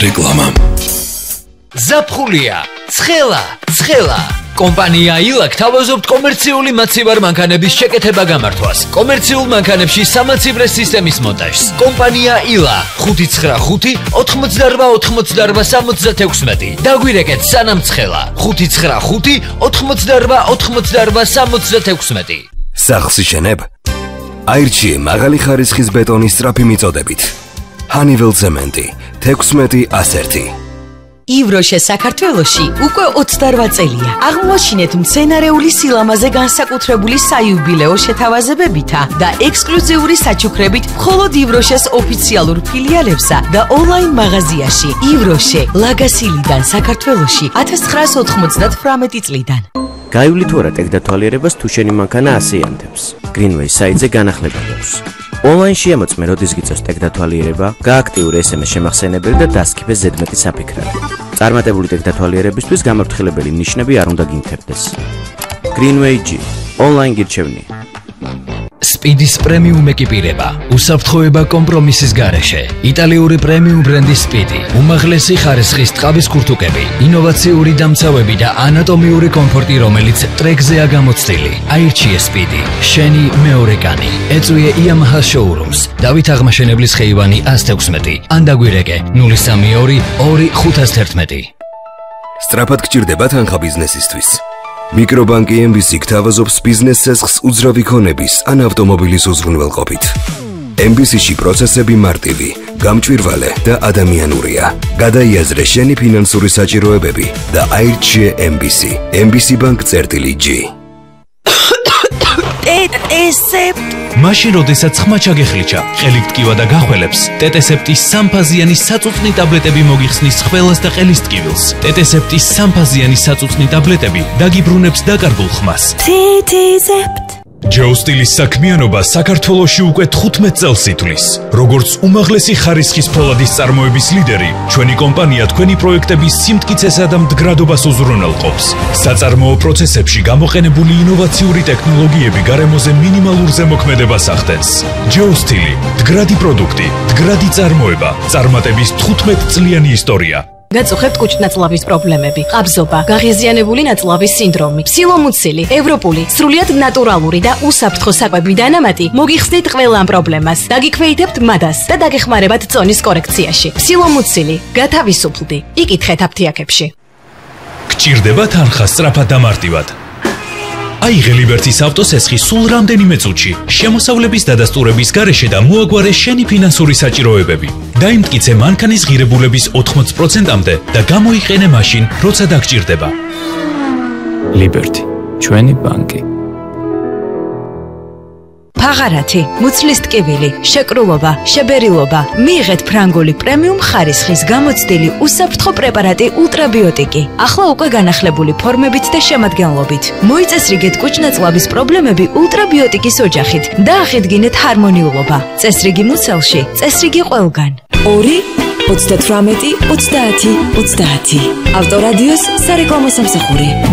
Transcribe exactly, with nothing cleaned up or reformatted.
რეკლამა. ზაფხულია, ცხელა, ცხელა. კომპანია ილა გთავაზობთ კომერციული მაცივარ მანქანების შეკეთება გამართვას. კომერციულ მანქანებში სამაცივრე სისტემის მონტაჟს. კომპანია ილა ხუთი ცხრა ხუთი ოთხმოცდაორვა ოთხმოცდაორვა სამოცდათექვსმეტი. დაგვირეკეთ სანამ ცხელა ხუთი ცხრა ხუთი ოთხმოცდაორვა ოთხმოცდაორვა სამოცდათექვსმეტი. სახლს იშენებ? აირჩიე მაღალი ხარისხის ბეტონის სწრაფი მიწოდებით. ჰანიվել ცემენტი თექვსმეტი ასერთი. ივროშე საქართველოში უკვე ოცდაორვა წელია. აღმოაჩინეთ მცენარეული სილამაზე განსაკუთრებული საიუბილეო შეთავაზებებითა და ექსკლუზიური საჩუქრებით მხოლოდ ივროშეს ოფიციალურ ფილიალებსა და ონლაინ მაღაზიაში. ივროშე ლაგასილიდან საქართველოში ათას ცხრაას ოთხმოცდათვრამეტი წლიდან. გაივლით ვარა ტექდათვალიერებას თუ შენი მანქანა ასეიანთებს. Greenway საიტზე განახლება გვაქვს. Online შემოწმე როდის გიწევს ტექდათვალიერება, გააქტიურე ეს ემ ეს შემახსენებელი და დასქიფე ზედმეტი საფიქრები. წარმატებული ტექდათვალიერებისთვის გამორთხილებელი ნიშნები არ უნდა გინთებდეს. Greenway G Online გირჩევნია. სპიდის პრემიუმ ეკიპირება, უსაფრთხოება კომპრომისის გარეშე. იტალიური პრემიუმ ბრენდის სპიდი, უმაღლესი ხარისხის ტყავის ქურთუკები, ინოვაციური დამცავები და ანატომიური კომფორტი, რომელიც ტრეკზეა გამოცდილი. აირჩიე სპიდი, შენი მეორე კანი. ეწვიე იამაჰა შოურუმს, დავით აღმაშენებლის ხეივანი ას თექვსმეტი. ან დაგვირეკე ნული სამი ორი ორი ხუთას თერთმეტი. სწრაფად გჭირდება თანხა ბიზნესისთვის. მიკრობანკი ემ ბი სი გთავაზობს ბიზნეს ცესხს უძრავი ქონების ან ავტომობილის უზრუნველყოფით. ემ ბი სი-ში პროცესები მარტივი, გამჭვირვალე და ადამიანურია. გადაიაზრე შენი ფინანსური საჭიროებები და აირჩიე ემ ბი სი. ემ ბი სი ბანკ წერტილი ჯი. ტეტესეპტ მაშინ როდესაც ხმა ჩაგეხლიჩა, ყელით ტკივა და გახველებს, ტეტესეპტის სამფაზიანი საწუწნი ტაბლეტები მოგიხსნის ხველას და ყელის ტკივილს. ტეტესეპტის სამფაზიანი საწუწნი ტაბლეტები დაგიბრუნებს დაკარგულ ხმას. ტეტესეპტ ჯოუსტილის საქმიანობა საქართველოში უკვე თხუთმეტ წელს ითვლის. როგორც უმაღლესი ხარისხის ფოლადის წარმოების ლიდერი, ჩვენი კომპანია თქვენი პროექტების სიმტკიცესა და მდგრადობას უზრუნველყოფს. საწარმოო პროცესებში გამოყენებული ინოვაციური ტექნოლოგიები გარემოზე მინიმალურ ზემოქმედებას ახდენს. ჯოუსტილი, მდგრადი პროდუქტი, მდგრადი წარმოება, წარმატების თხუთმეტ წლიანი ისტორია. გაწუხებთ კუჭნაწლავის პრობლემები, ყაბზობა, გაღიზიანებული ნაწლავის სინდრომი, სილომუცილი, ევროპული, სრულიად ნატურალური და უსაფრთხო საკვები დანამატი მოგიხსნით ყველა ამ პრობლემას. დაგიქვეითებთ მადას და დაგეხმარებათ წონის კორექციაში. სილომუცილი, გათავისუფლდი. იკითხეთ აფთიაქებში. გჭირდება თანხა სწრაფად და მარტივად. აიღე ლიბერტის ავტოსესხი სულ რამდენიმე წუთში, შემოსავლების დადასტურების გარეშე და მოაგვარე შენი ფინანსური საჭიროებები. დაიმტკიცე მანქანის ღირებულების ოთხმოც პროცენტამდე და გამოიყენე მაშინ, როცა დაგჭირდება. ლიბერტი, ჩვენი ბანკი. ფაღარათი, მუცლის ტკივილი, შეკრულობა, შებერილობა. მიიღეთ ფრანგული პრემიუმ ხარისხის გამოცდილი უსაფრთხო პრეპარატი ულტრაბიოტიკი. ახლა უკვე განახლებული ფორმებით და შემადგენლობით. მოიწესრიგეთ კუჭნაწლავის პრობლემები ულტრაბიოტიკის ოჯახით და აღედგინეთ ჰარმონიულობა. წესრიგი მუცელში, წესრიგი ყველგან. ორი ოცდათვრამეტი ოცდაათი ოცდაათი. ავტორადიოს სარეკლამო სამსახური.